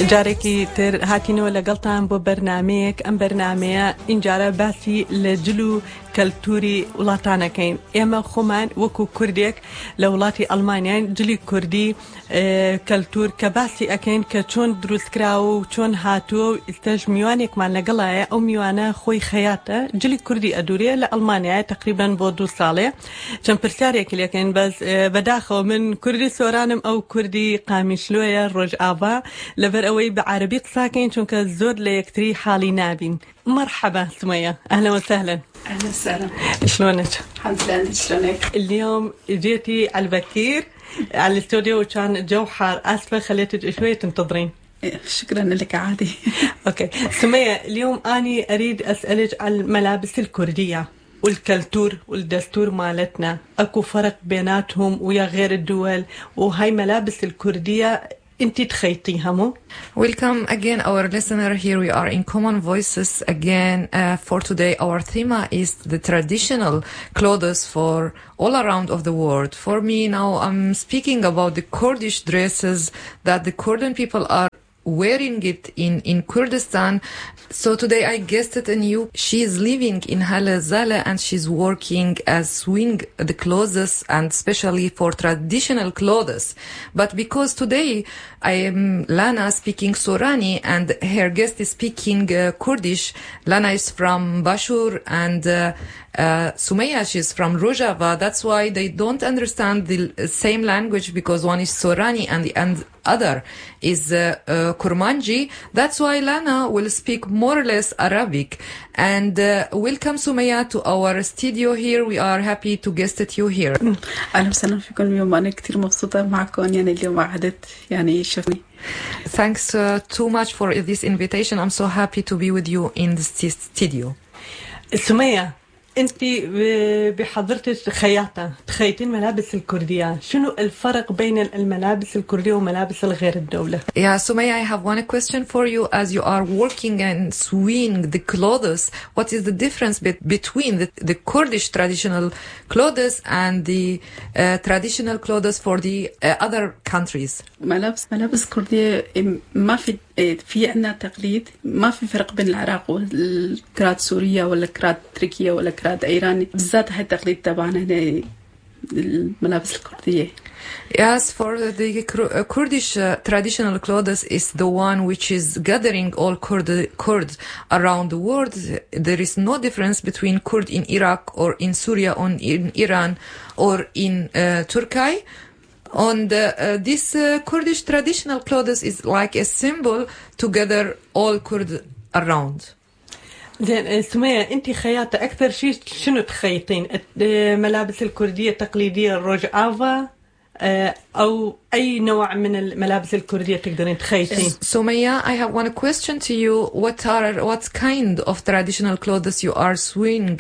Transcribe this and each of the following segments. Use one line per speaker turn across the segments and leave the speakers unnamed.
جارێکی تر هاتینەوە لەگەڵتان بۆ بەرنامەیەک ئەم بەرنامەیە ئینجارە باسی لە جل و کەلتوری وڵاتانەکەین. ئێمە خۆمان وەکو کوردێک لە وڵاتی ئەڵمانیان جلی کوردی کەلتور کە باسی ئەکەین کە چۆن دروستکراوە و چۆن هاتووە و ئێستاش میوانێکمان لەگەڵایە. ئەو میوانە خۆی خەیاتە جلی کوردی ئەدورێ لە ئەڵمانیایە تقریبان بۆ 2 ساڵێ. چەند پرسیارێکی لەکەین بەس بەداخەوە من کوردی سۆرانم ئەو کوردی قامیشلۆیە ڕۆژئاوا لەبەر ئەوەی بە عەربی قساکەین چونکە زۆر لە یەکتری حاڵی نابین. مرحبا سمية، أهلا وسهلا.
أهلا وسهلا.
شلونك؟
الحمد لله، أنت شلونك؟
اليوم جيتي على البكير على الاستوديو وكان الجو حار، آسفة خليتك شوية تنتظرين.
شكرا لك عادي.
أوكي سمية، اليوم أنا أريد أسألك عن الملابس الكردية والكلتور والدستور مالتنا، أكو فرق بيناتهم ويا غير الدول، وهاي ملابس الكردية انتي تخيطيها مو؟
Welcome again our listener. Here we are in Common Voices again. For today our theme is the traditional clothes for all around of the world. For me now I'm speaking about the Kurdish dresses that the Kurdish people are wearing it in Kurdistan. So today I guested a new. She is living in Halazala and she's working as sewing the clothes and especially for traditional clothes. But because today I am Lana speaking Sorani and her guest is speaking Kurdish. Lana is from Bashur and Sumaya, she's from Rojava. That's why they don't understand the same language because one is Sorani and the other is Kurmanji. That's why Lana will speak more or less Arabic. And welcome Sumaya to our studio here. We are happy to guest you here.
أهلا وسهلا فيكم اليوم. أنا كتير مبسوطة معكم يعني اليوم قعدت يعني شوفني.
Thanks too much for this invitation. I'm so happy to be with you in the studio.
سمية، انت بحضرتك خياطة تخيطين ملابس الكردية، شنو الفرق بين الملابس الكردية وملابس الغير الدولة؟
Yeah, Sumaya, I have one question for you. As you are working and sewing the clothes, what is the difference between the Kurdish traditional clothes and the traditional clothes for the other countries?
ملابس كردية ما في عنا تقليد، ما في فرق بين العراق والكراد سوريا ولا كراد تركيا ولا كراد إيراني، بالذات هاي التقليد تبعنا هنا الملابس الكردية.
Yes, for the Kurdish traditional clothes is the one which is gathering all Kurds around the world. There is no difference between Kurd in Iraq or in Syria or in Iran or in Turkey. And this Kurdish traditional clothes is like a symbol to gather all Kurds around.
زين سمية، انت خياطة اكثر شيء شنو تخيطين؟ ملابس الكردية التقليدية الرجعافة او اي نوع من الملابس الكردية تقدرين تخيطين؟
Sumaya, I have one question to you. What kind of traditional clothes you are sewing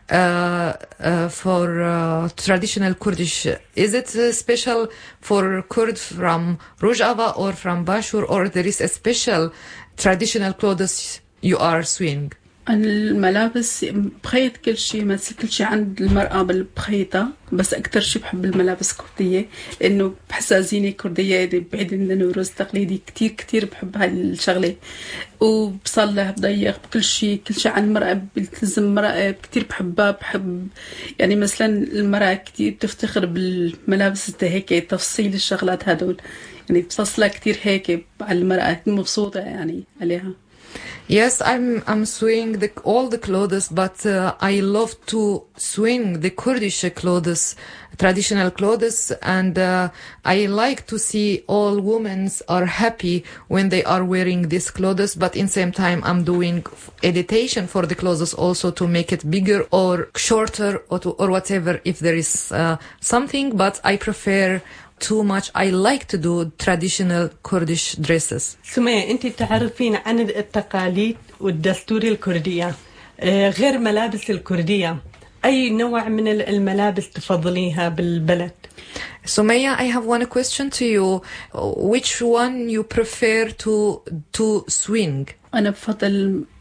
for traditional Kurdish? Is it special for Kurd from Rojava or from Bashur, or there is a special traditional clothes you are sewing?
الملابس بخيط كل شيء، مثل كل شيء عند المرأة بخيطة، بس أكتر شيء بحب الملابس الكردية لأنه بحسها زينة كردية بعيد عن النوروز التقليدي. كتير بحب هاي الشغلة وبصلح بضيق بكل شيء عن المرأة بلتزم المرأة كتير بحبها. بحب يعني مثلا المرأة كتير بتفتخر بالملابس هيك تفصيل الشغلات هدول، يعني بفصلها كتير هيك على المرأة مبسوطة يعني عليها.
Yes, I'm sewing all the clothes, but I love to sewing the Kurdish clothes, traditional clothes, and I like to see all women are happy when they are wearing these clothes. But in same time, I'm doing editation for the clothes also to make it bigger or shorter or whatever if there is something. But I prefer too much. I like to do traditional Kurdish dresses.
سمية، انت تعرفين عن التقاليد والدستور الكردية غير ملابس الكردية، اي نوع من الملابس تفضليها بالبلد؟
Sumaya, I have one question to you. Which one you prefer to swing?
أنا بفضل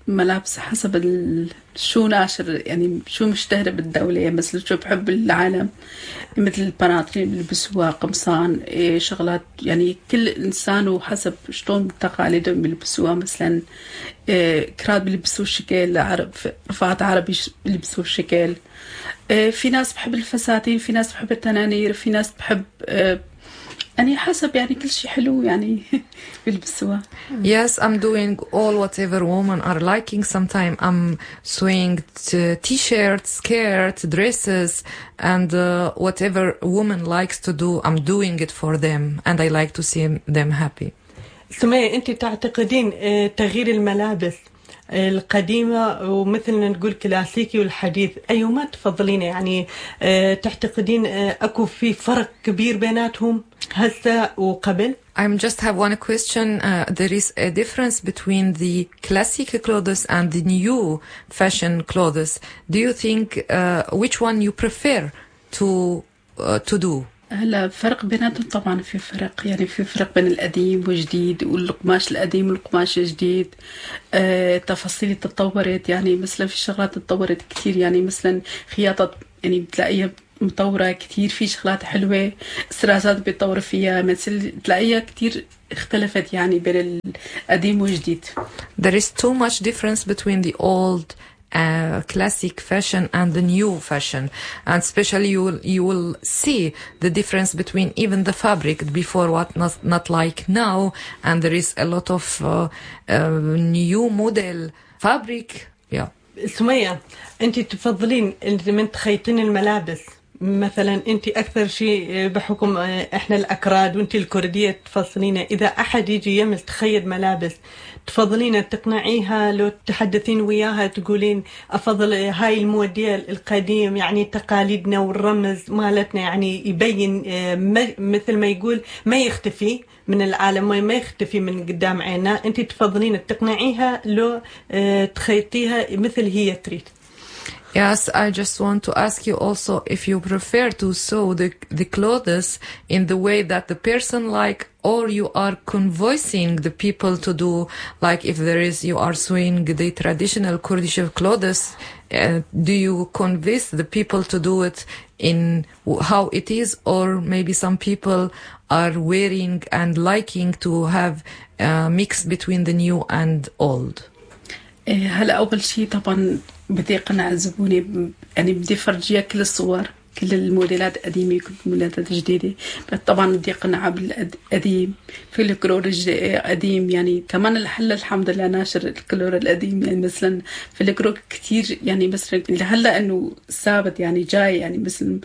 ملابس حسب شو ناشر يعني شو مشتهر بالدولة، يعني مثل شو بحب العالم مثل البناطيل اللي بيلبسوها، قمصان، شغلات يعني كل إنسان وحسب شلون تقاليدهم بيلبسوها. مثلا كراد بيلبسوا شكل، عرب رفاعات عربي بيلبسوا شكل. في ناس بحب الفساتين، في ناس بحب التنانير، في ناس بحب يعني حسب يعني كل شيء حلو يعني بيلبسوها.
Yes, I'm doing all whatever women are liking. Sometimes I'm sewing t-shirts, skirts, dresses, and whatever woman likes to do, I'm doing it for them, and I like to see them happy.
سمية، أنت تعتقدين تغيير الملابس القديمة ومثلنا نقول كلاسيكي والحديث أيهما تفضلين؟ يعني تعتقدين أكو في فرق كبير بيناتهم هسه وقبل؟
I just have one question. There is a difference between the classic clothes and the new fashion clothes. Do you think which one you prefer to do?
هلا فرق بيناتهم طبعا، في فرق يعني في فرق بين القديم والجديد، والقماش القديم والقماش الجديد. تفاصيل تطورت، يعني مثلا في شغلات تطورت كتير، يعني مثلا خياطة يعني بتلاقيها مطورة كتير، في شغلات حلوة، السراسات بيتطور فيها، مثل تلاقيها كتير اختلفت يعني بين القديم والجديد.
There is too much difference between the old classic fashion and the new fashion, and especially you will see the difference between even the fabric before what not like now, and there is a lot of new model fabric. Yeah.
سمية، أنت تفضلين من تخيطين الملابس مثلا، أنت أكثر شيء بحكم إحنا الأكراد وأنت الكردية تفصلين، إذا أحد يجي يمس تخيط ملابس تفضلين تقنعيها لو تحدثين وياها تقولين أفضل هاي الموديل القديم، يعني تقاليدنا والرمز مالتنا يعني يبين مثل ما يقول ما يختفي من العالم، ما يختفي من قدام عيننا. أنت تفضلين تقنعيها لو تخيطيها مثل هي تريد.
Yes, I just want to ask you also if you prefer to sew the clothes in the way that the person like, or you are convincing the people to do, like if there is, you are sewing the traditional Kurdish clothes, do you convince the people to do it in how it is, or maybe some people are wearing and liking to have a mix between the new and old?
هلا أول شيء طبعا بدي أقنع زبوني، يعني بدي أفرجيها كل الصور، كل الموديلات قديمة كل الموديلات جديدة. طبعا بدي أقنعها بالقديم، في الكلور قديم، يعني كمان الحمد لله ناشر الكلور القديم، يعني مثلا في الكلور كتير، يعني مثلا هلا إنه ثابت يعني جاي، يعني مثلا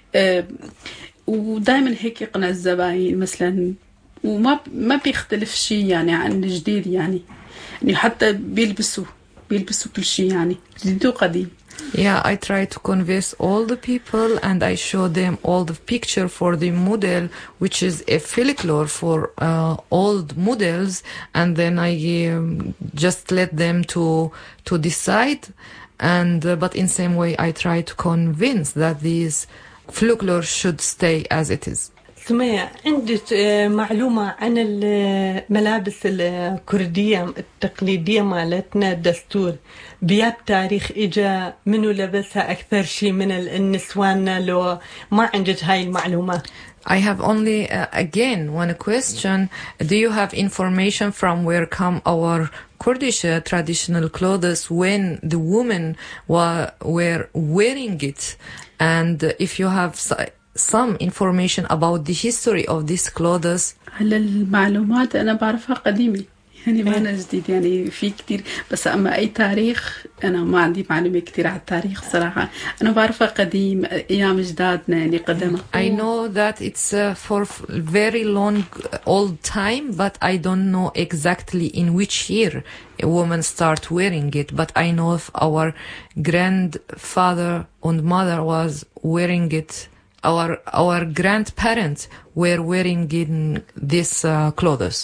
ودائما هيك يقنع الزباين مثلا، وما بيختلف شيء يعني عن الجديد، يعني حتى بيلبسوا كل شيء يعني جديد وقديم.
Yeah, I try to convince all the people and I show them all the picture for the model, which is a folklore for old models, and then I just let them to decide. And but in same way, I try to convince that these folklore should stay as it is.
سمية، عندك معلومة عن الملابس الكردية التقليدية مالتنا؟ الدستور بياب تاريخ إجا منو لبسها أكثر شيء من النسوان، لو ما عندك هاي المعلومة؟
I have only again one question. Do you have information from where come our Kurdish traditional clothes when the women were wearing it? And if you have some information about the history of these clothes.
هلا المعلومات أنا بعرفها قديمة، يعني ما أنا جديد، يعني في كتير، بس أما أي تاريخ أنا ما عندي معلومة كتير على التاريخ صراحة. أنا بعرفها قديم، أيام جدادنا يعني قدمها.
I know that it's for very long old time, but I don't know exactly in which year a woman start wearing it. But I know if our grandfather and mother was wearing it. Our grandparents were wearing in these clothes.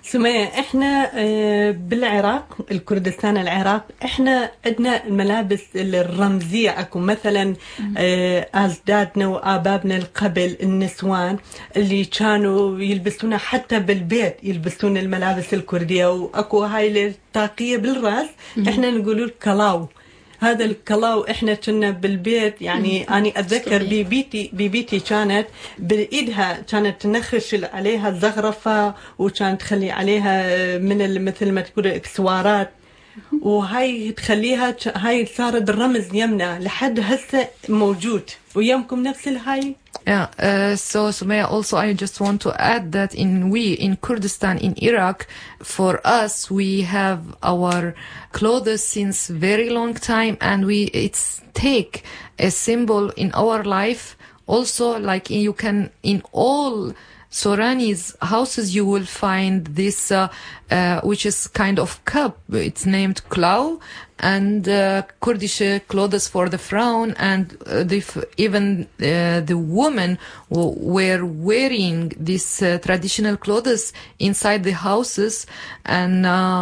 سمية، احنا بالعراق، الكردستان العراق، احنا عندنا الملابس الرمزية. اكو مثلا أجدادنا وآبابنا قبل النسوان اللي كانوا يلبسونها حتى بالبيت، يلبسون الملابس الكردية، واكو هاي الطاقية بالرأس احنا نقولوا الكلاو. هذا الكلاو احنا كنا بالبيت، يعني اني اتذكر بيبيتي كانت بايدها كانت تنخش عليها الزخرفه، وكانت تخلي عليها من مثل ما تقول اكسوارات، وهاي تخليها، هاي صارت الرمز يمنا لحد هسه موجود. ويمكم نفس الهاي.
Yeah, so Sumaya, also I just want to add that in Kurdistan, in Iraq, for us, we have our clothes since very long time, and it's take a symbol in our life. Also, like you can, in all Sorani's houses, you will find this, which is kind of cup. It's named klau, and Kurdish clothes for the Frauen, and even the women were wearing these traditional clothes inside the houses, and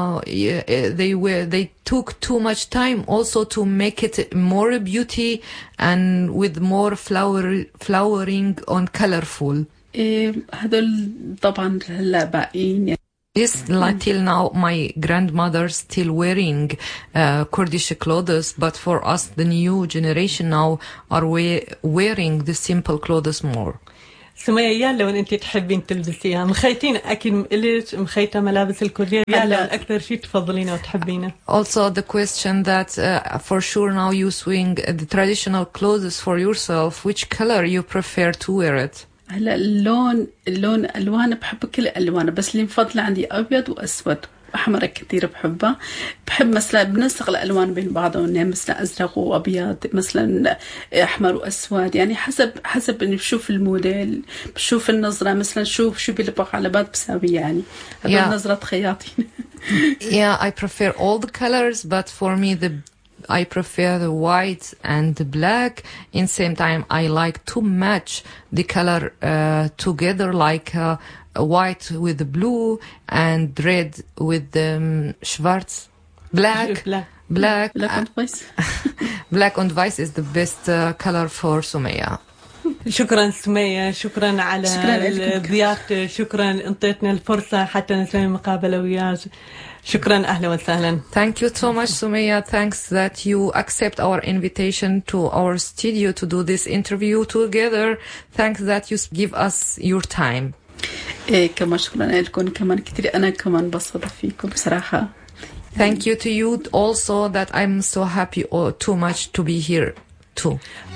they took too much time also to make it more beauty and with more flowering and colorful.
هذول طبعا هلا باقيين.
Yes, till now, my grandmother still wearing Kurdish clothes, but for us, the new generation now are wearing the simple clothes more.
سمية، يا لو انت تحبين تلبسيها مخيتين، اكيد ليش مخيته ملابس الكردية، يا لو اكثر شيء تفضلينه وتحبينه.
Also the question that for sure now you swing the traditional clothes for yourself, which color you prefer to wear it?
هلا اللون الوان بحب كل الالوان، بس اللي مفضله عندي ابيض واسود. احمر كثير بحبها. بحب مثلا بنسق الالوان بين بعضهم، يعني مثلا ازرق وابيض، مثلا احمر واسود، يعني حسب اني بشوف الموديل، بشوف النظره، مثلا شو بيلبق على بعض بساوي، يعني هذول نظره خياطين.
Yeah, I prefer all the colors, but for me I prefer the white and the black. In same time, I like to match the color together, like white with the blue and red with the schwarz. Black and white. Black and white is the best color for Sumaya.
شكرا سمية، شكرا على الضيافة، شكرا انطيتنا الفرصة حتى نسوي مقابلة وياك. شكرا، أهلا وسهلا.
Thank you so much, Sumaya. Thanks that you accept our invitation to our studio to do this interview together. Thanks that you give us your time.
كمان شكرا لكم كمان كتير، أنا كمان بصدق فيكم بصراحة.
Thank you to you also that I'm so happy too much to be here too.